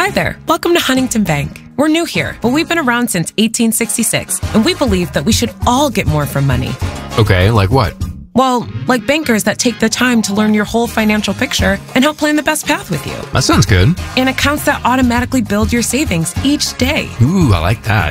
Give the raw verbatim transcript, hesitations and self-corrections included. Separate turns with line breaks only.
Hi there. Welcome to Huntington Bank. We're new here, but we've been around since eighteen sixty-six, and we believe that we should all get more from money.
Okay, like what?
Well, like bankers that take the time to learn your whole financial picture and help plan the best path with you.
That sounds good.
And accounts that automatically build your savings each day.
Ooh, I like that.